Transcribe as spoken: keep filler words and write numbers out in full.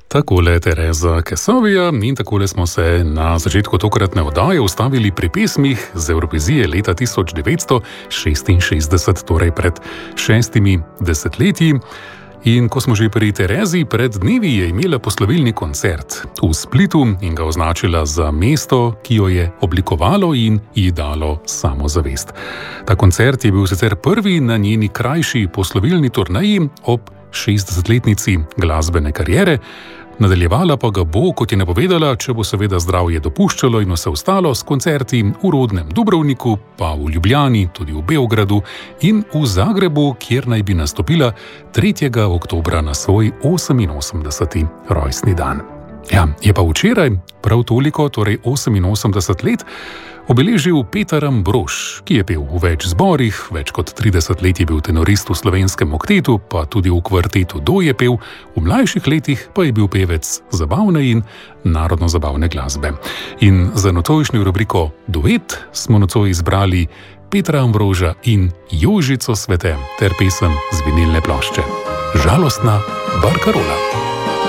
Takole Tereza Kesavija in takole smo se na začetku tokratne oddaje ustavili pri pesmih z Evrovizije leta tisoč devetsto šestinšestdeset, torej pred šestimi desetletji. In ko smo že pri Terezi, pred dnevi je imela poslovilni koncert v Splitu in ga označila za mesto, ki jo je oblikovalo in ji dalo samozavest. Ta koncert je bil sicer prvi na njeni krajši poslovilni turneji ob šestdesetletnici glasbene kariere, nadaljevala pa ga bo, kot je napovedala, če bo seveda zdravje dopuščalo in vse ostalo, s koncerti v rodnem Dubrovniku, pa v Ljubljani, tudi v Beogradu in v Zagrebu, kjer naj bi nastopila tretjega oktobra na svoj oseminosemdeseti rojstni dan. Ja, je pa včeraj prav toliko, torej oseminosemdeset let, obeležil Petar Ambrož, ki je pel v več zborih, več kot trideset let je bil tenorist v slovenskem oktetu, pa tudi v kvartetu Do je pel, v mlajših letih pa je bil pevec zabavne in narodno-zabavne glasbe. In za nocojšnjo rubriko Duet smo nocoj izbrali Petra Ambroža in Jožico Svete ter pesem z vinilne plošče. Žalostna barkarola.